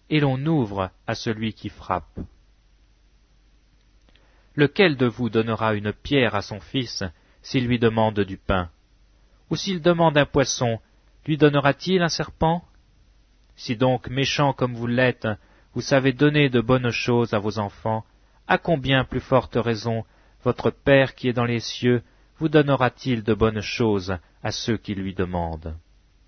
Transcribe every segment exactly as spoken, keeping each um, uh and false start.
et l'on ouvre à celui qui frappe. Lequel de vous donnera une pierre à son fils s'il lui demande du pain? Ou s'il demande un poisson, lui donnera-t-il un serpent? Si donc, méchants comme vous l'êtes, vous savez donner de bonnes choses à vos enfants, à combien plus forte raison votre Père qui est dans les cieux vous donnera-t-il de bonnes choses à ceux qui lui demandent?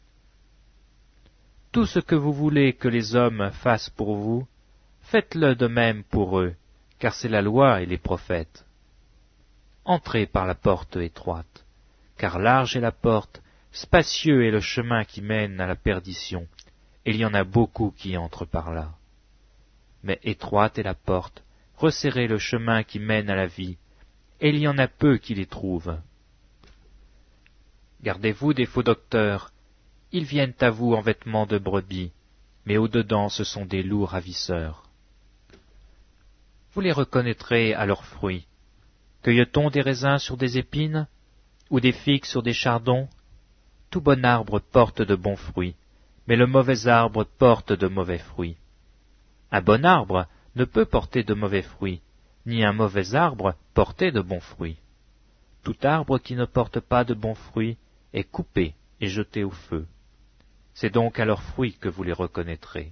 Tout ce que vous voulez que les hommes fassent pour vous, faites-le de même pour eux, car c'est la loi et les prophètes. Entrez par la porte étroite, car large est la porte, spacieux est le chemin qui mène à la perdition, et il y en a beaucoup qui entrent par là. Mais étroite est la porte, resserré le chemin qui mène à la vie, et il y en a peu qui les trouvent. Gardez-vous des faux docteurs, ils viennent à vous en vêtements de brebis, mais au-dedans ce sont des loups ravisseurs. Vous les reconnaîtrez à leurs fruits. Cueille-t-on des raisins sur des épines, ou des figues sur des chardons? Tout bon arbre porte de bons fruits, mais le mauvais arbre porte de mauvais fruits. Un bon arbre ne peut porter de mauvais fruits, ni un mauvais arbre porter de bons fruits. Tout arbre qui ne porte pas de bons fruits est coupé et jeté au feu. C'est donc à leurs fruits que vous les reconnaîtrez.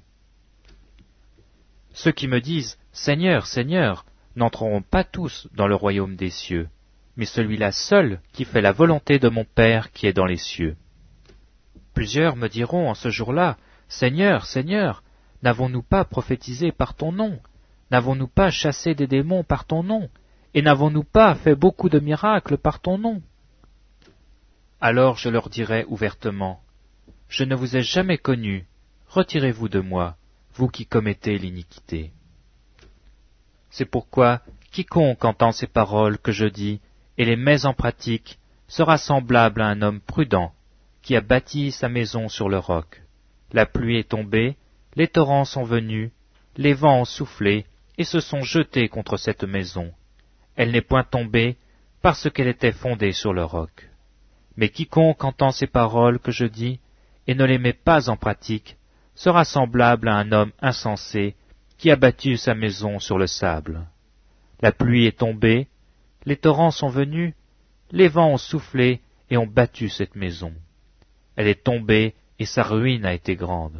Ceux qui me disent « Seigneur, Seigneur » n'entreront pas tous dans le royaume des cieux, mais celui-là seul qui fait la volonté de mon Père qui est dans les cieux. Plusieurs me diront en ce jour-là « Seigneur, Seigneur, n'avons-nous pas prophétisé par ton nom? N'avons-nous pas chassé des démons par ton nom? Et n'avons-nous pas fait beaucoup de miracles par ton nom ?» Alors je leur dirai ouvertement, « Je ne vous ai jamais connus, retirez-vous de moi, vous qui commettez l'iniquité. » C'est pourquoi quiconque entend ces paroles que je dis et les met en pratique sera semblable à un homme prudent qui a bâti sa maison sur le roc. La pluie est tombée, les torrents sont venus, les vents ont soufflé et se sont jetés contre cette maison. Elle n'est point tombée parce qu'elle était fondée sur le roc. Mais quiconque entend ces paroles que je dis et ne les met pas en pratique sera semblable à un homme insensé qui a bâti sa maison sur le sable. La pluie est tombée, les torrents sont venus, les vents ont soufflé et ont battu cette maison. Elle est tombée et sa ruine a été grande.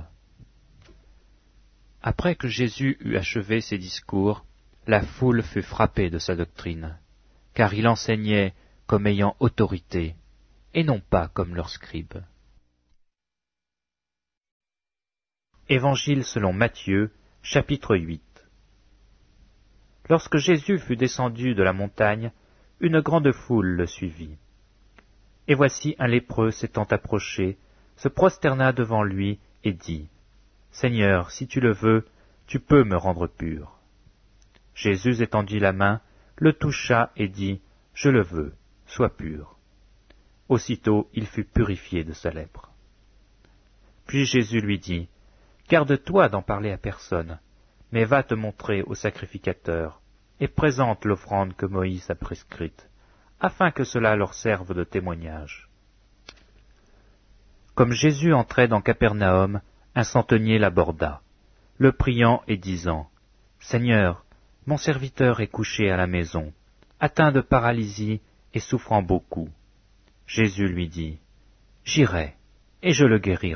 Après que Jésus eut achevé ses discours, la foule fut frappée de sa doctrine, car il enseignait comme ayant autorité, et non pas comme leurs scribes. Évangile selon Matthieu, chapitre huit. Lorsque Jésus fut descendu de la montagne, une grande foule le suivit. Et voici un lépreux s'étant approché, se prosterna devant lui et dit, « Seigneur, si tu le veux, tu peux me rendre pur. » Jésus étendit la main, le toucha et dit, « Je le veux, sois pur. » Aussitôt il fut purifié de sa lèpre. Puis Jésus lui dit, « Garde-toi d'en parler à personne, mais va te montrer au sacrificateur, et présente l'offrande que Moïse a prescrite, afin que cela leur serve de témoignage. » Comme Jésus entrait dans Capernaum, un centenier l'aborda, le priant et disant, « Seigneur, mon serviteur est couché à la maison, atteint de paralysie et souffrant beaucoup. » Jésus lui dit, « J'irai, et je le guérirai. »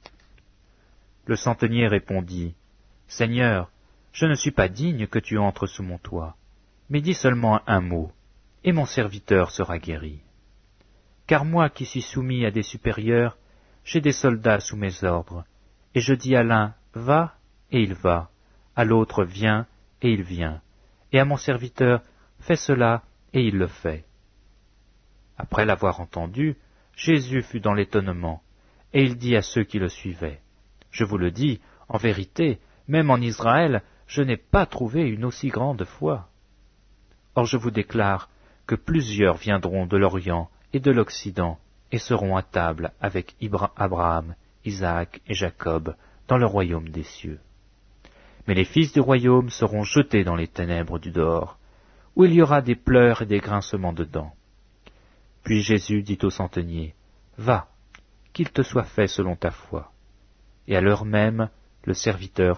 Le centenier répondit, « Seigneur, je ne suis pas digne que tu entres sous mon toit, mais dis seulement un mot, et mon serviteur sera guéri. Car moi qui suis soumis à des supérieurs, j'ai des soldats sous mes ordres, et je dis à l'un, va, et il va, à l'autre, viens, et il vient, et à mon serviteur, fais cela, et il le fait. » Après l'avoir entendu, Jésus fut dans l'étonnement, et il dit à ceux qui le suivaient, « Je vous le dis, en vérité, même en Israël, je n'ai pas trouvé une aussi grande foi. Or je vous déclare que plusieurs viendront de l'Orient et de l'Occident et seront à table avec Abraham, Isaac et Jacob dans le royaume des cieux. Mais les fils du royaume seront jetés dans les ténèbres du dehors, où il y aura des pleurs et des grincements de dents. » Puis Jésus dit au centenier, « Va, qu'il te soit fait selon ta foi. » Et à l'heure même, le serviteur